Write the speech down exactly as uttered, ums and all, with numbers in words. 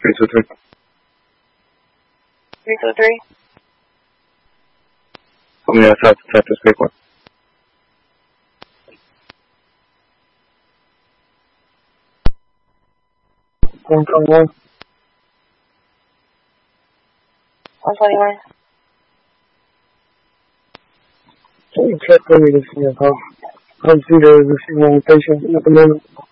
three two three. three two three. I'm going to try to type this quick one. one twenty-one. one twenty-one. Can you check for me to see if I, I see there is a few more patients at the moment?